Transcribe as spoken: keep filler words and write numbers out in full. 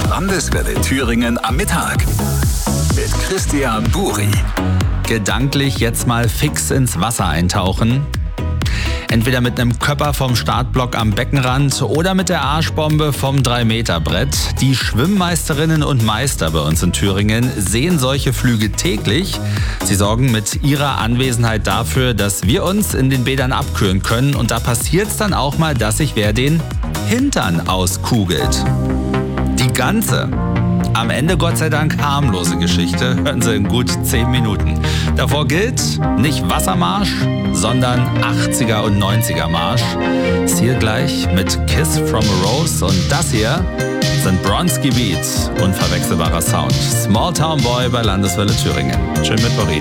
Landeswelle Thüringen am Mittag mit Christian Buri. Gedanklich jetzt mal fix ins Wasser eintauchen. Entweder mit einem Köpper vom Startblock am Beckenrand oder mit der Arschbombe vom drei Meter Brett. Die Schwimmmeisterinnen und Meister bei uns in Thüringen sehen solche Flüge täglich. Sie sorgen mit ihrer Anwesenheit dafür, dass wir uns in den Bädern abkühlen können. Und da passiert es dann auch mal, dass sich wer den Hintern auskugelt. Die ganze, am Ende Gott sei Dank harmlose Geschichte hören Sie in gut zehn Minuten. Davor gilt nicht Wassermarsch, sondern achtziger und neunziger Marsch. Ziel gleich mit Kiss from a Rose und das hier sind Bronski Beat, unverwechselbarer Sound. Small Town Boy bei Landeswelle Thüringen. Schönen Mittwoch Ihnen.